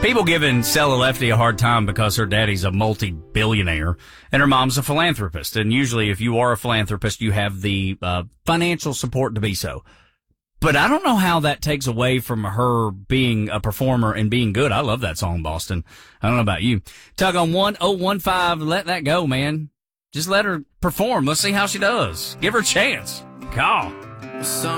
People giving Stella Lefty a hard time because her daddy's a multi-billionaire and her mom's a philanthropist. And usually if you are a philanthropist, you have the financial support to be so. But I don't know how that takes away from her being a performer and being good. I love that song, Boston. I don't know about you. Tug on 1015. Let that go, man. Just let her perform. Let's see how she does. Give her a chance. Call.